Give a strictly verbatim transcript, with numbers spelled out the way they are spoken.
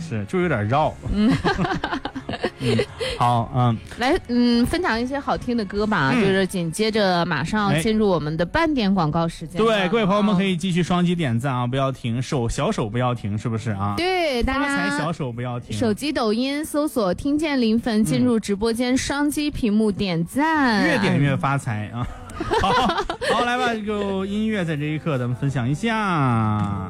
是就有点绕。嗯，嗯好，嗯， 来，嗯，分享一些好听的歌吧，嗯、就是紧接着马上进入我们的半点广告时间。 对，各位朋友们可以继续双击点赞啊，不要停，手小手不要停，是不是啊？ 对，大家发财小手不要停。 手机抖音搜索“听见零粉”，进入直播间，双击屏幕点赞， 越点越发财啊！好，好，来吧，这个音乐在这一刻咱们分享一下。